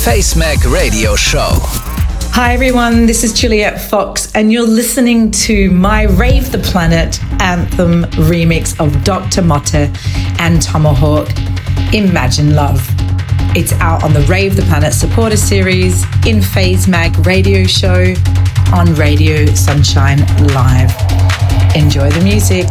Facemag Radio Show. Hi everyone, this is Juliet Fox and you're listening to my Rave the Planet anthem remix of Dr. Motte and Tomahawk, Imagine Love. It's out on the Rave the Planet supporter series in Facemag Radio Show on Radio Sunshine Live. Enjoy the music.